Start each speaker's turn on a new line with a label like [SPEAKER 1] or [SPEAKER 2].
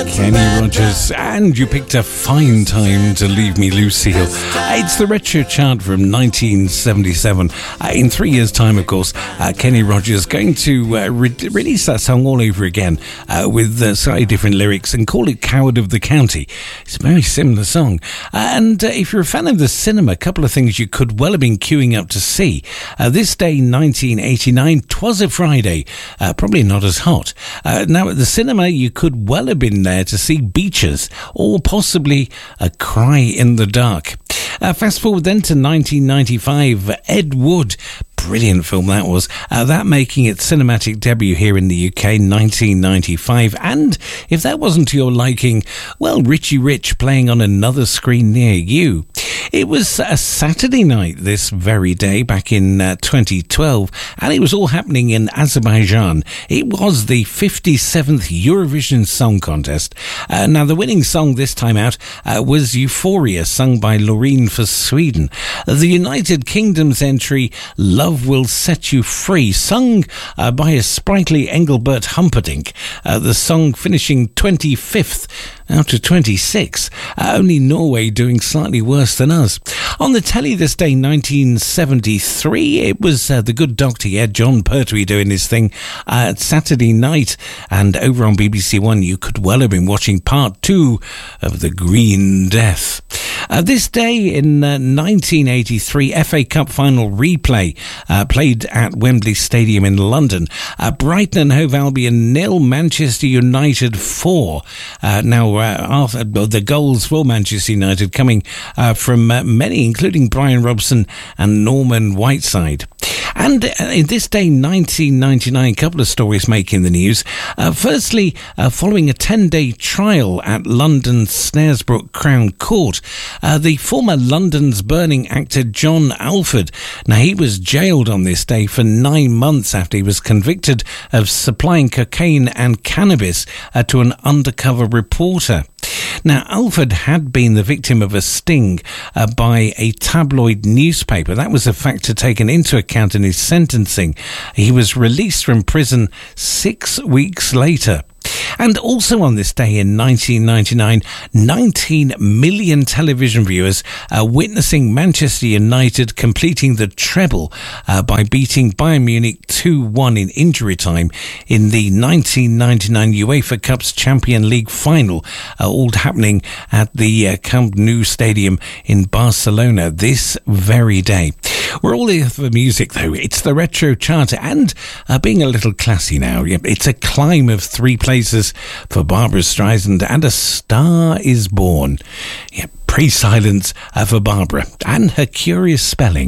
[SPEAKER 1] Kenny Rogers, and you picked a fine time to leave me, Lucille. It's the retro chart from 1977. In 3 years' time, of course, Kenny Rogers going to release that song all over again with slightly different lyrics and call it Coward of the County. It's a very similar song. And if you're a fan of the cinema, a couple of things you could well have been queuing up to see. This day, 1989, 'twas a Friday, probably not as hot. Now, at the cinema, you could well have been there to see Beaches or possibly A Cry in the Dark. Fast forward then to 1995, Ed Wood. Brilliant film that was. That making its cinematic debut here in the UK, 1995. And if that wasn't to your liking, well, Richie Rich playing on another screen near you. It was a Saturday night this very day back in 2012, and it was all happening in Azerbaijan. It was the 57th Eurovision Song Contest. Now, the winning song this time out was Euphoria, sung by Loreen for Sweden. The United Kingdom's entry, Love Will Set You Free, sung by a sprightly Engelbert Humperdinck. The song finishing 25th out of 26. Only Norway doing slightly worse than us. On the telly this day, 1973, it was the good doctor, John Pertwee doing his thing Saturday night. And over on BBC One, you could well have been watching part 2 of The Green Death. This day in 1983, FA Cup final replay played at Wembley Stadium in London. Brighton and Hove Albion 0, Manchester United 4. After the goals for Manchester United coming from many, including Brian Robson and Norman Whiteside. And in this day, 1999, a couple of stories making the news. Firstly, following a 10-day trial at London's Snaresbrook Crown Court, the former London's Burning actor John Alford, now he was jailed on this day for 9 months after he was convicted of supplying cocaine and cannabis to an undercover reporter. Now, Alford had been the victim of a sting by a tabloid newspaper. That was a factor taken into account in his sentencing. He was released from prison 6 weeks later. And also on this day in 1999, 19 million television viewers witnessing Manchester United completing the treble by beating Bayern Munich 2-1 in injury time in the 1999 UEFA Cup's Champions League final, all happening at the Camp Nou Stadium in Barcelona this very day. We're all here for music, though. It's the Retro Charter, and being a little classy now, it's a climb of 3 places for Barbra Streisand, and A Star Is Born. Pre-silence for Barbara and her curious spelling.